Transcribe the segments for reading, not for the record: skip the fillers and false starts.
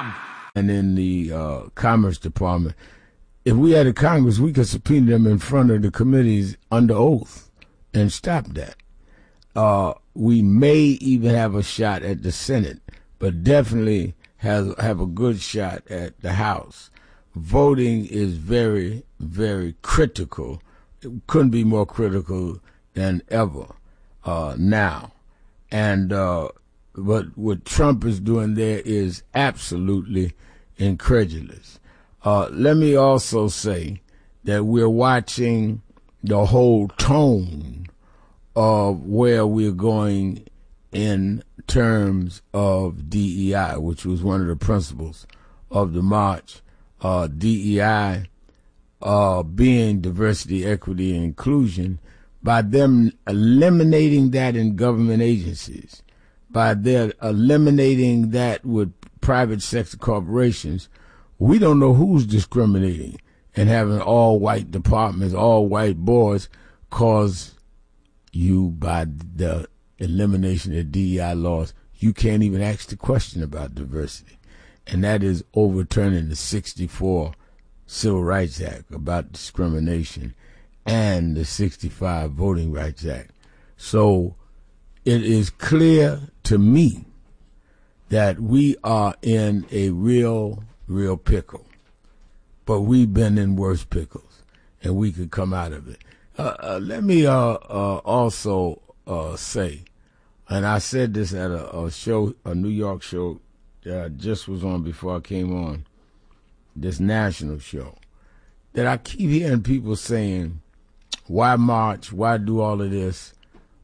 and in the Commerce Department. If we had a Congress, we could subpoena them in front of the committees under oath and stop that. We may even have a shot at the Senate, but definitely have a good shot at the House. Voting is very, very critical. It couldn't be more critical than ever now. And but what Trump is doing there is absolutely incredulous. Let me also say that we're watching the whole tone of where we're going in terms of DEI, which was one of the principles of the march. DEI being diversity, equity, and inclusion, by them eliminating that in government agencies, by their eliminating that with private sector corporations, we don't know who's discriminating and having all white departments, all white boards, cause you, by the elimination of DEI laws, you can't even ask the question about diversity. And that is overturning the 64 Civil Rights Act about discrimination and the 65 Voting Rights Act. So it is clear to me that we are in a real pickle. But we've been in worse pickles, and we could come out of it. Let me also say, and I said this at a show, a New York show that I just was on before I came on, this national show, that I keep hearing people saying, why march? Why do all of this?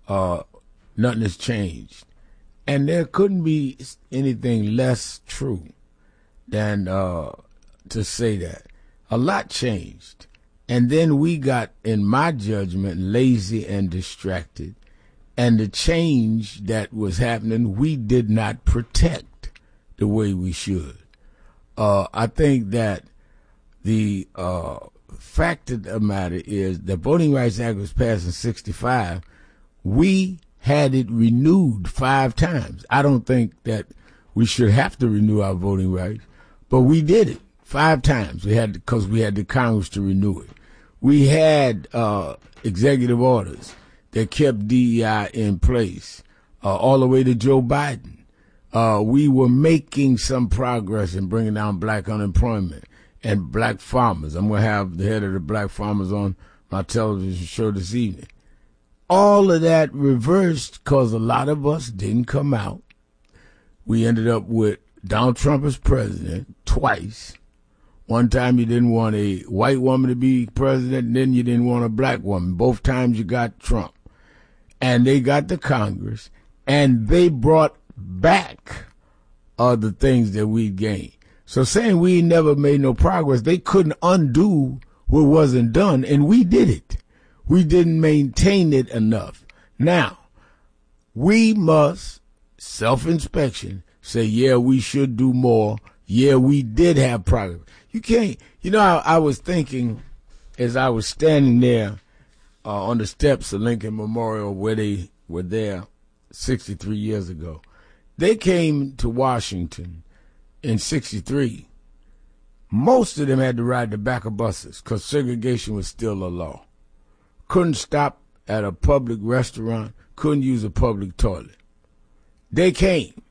Nothing has changed. And there couldn't be anything less true than to say that. A lot changed. And then we got, in my judgment, lazy and distracted. And the change that was happening, we did not protect the way we should. I think that the fact of the matter is the Voting Rights Act was passed in 65. We had it renewed 5 times. I don't think that we should have to renew our voting rights, but we did it 5 times. Because we had the Congress to renew it. We had executive orders that kept DEI in place all the way to Joe Biden. We were making some progress in bringing down black unemployment and black farmers. I'm going to have the head of the black farmers on my television show this evening. All of that reversed because a lot of us didn't come out. We ended up with Donald Trump as president twice. One time you didn't want a white woman to be president, and then you didn't want a black woman. Both times you got Trump. And they got the Congress, and they brought back the things that we gained. So saying we never made no progress, they couldn't undo what wasn't done, and we did it. We didn't maintain it enough. Now, we must, self-inspection, say, yeah, we should do more. Yeah, we did have progress. You can't, I was thinking as I was standing there on the steps of Lincoln Memorial where they were there 63 years ago. They came to Washington in 63. Most of them had to ride the back of buses because segregation was still a law. Couldn't stop at a public restaurant, couldn't use a public toilet. They came.